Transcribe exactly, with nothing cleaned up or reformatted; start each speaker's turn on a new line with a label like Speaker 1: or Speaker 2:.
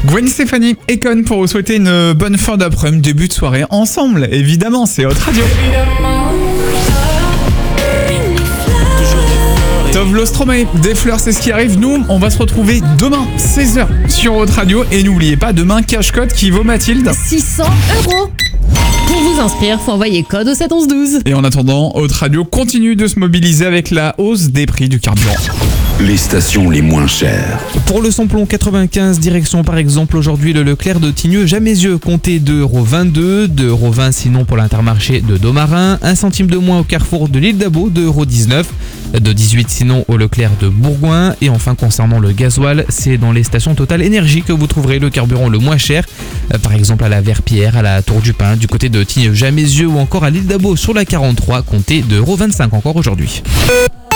Speaker 1: Gwen Stefani et Con pour vous souhaiter une bonne fin d'après-midi, début de soirée ensemble. Évidemment, c'est Hot Radio. Tove Lo Stromae, des fleurs, c'est ce qui arrive. Nous, on va se retrouver demain, seize heures, sur Hot Radio. Et n'oubliez pas, demain, cash code qui vaut Mathilde
Speaker 2: six cents euros. Pour vous inscrire, faut envoyer code au sept onze douze.
Speaker 1: Et en attendant, Hot Radio continue de se mobiliser avec la hausse des prix du carburant.
Speaker 3: Les stations les moins chères.
Speaker 4: Pour le samplon quatre-vingt-quinze, direction par exemple aujourd'hui le Leclerc de Tignieux-Jamesieux, comptez deux euros vingt-deux, deux euros vingt sinon pour l'Intermarché de Domarin, un centime de moins au Carrefour de l'Île d'Abo, deux euros dix-neuf, de dix-huit sinon au Leclerc de Bourgoin. Et enfin concernant le gasoil, c'est dans les stations Total Énergie que vous trouverez le carburant le moins cher, par exemple à la Verpillière, à la Tour du Pin, du côté de Tignieux-Jamesieux ou encore à l'Île d'Abo sur la quarante-trois, comptez deux euros vingt-cinq encore aujourd'hui.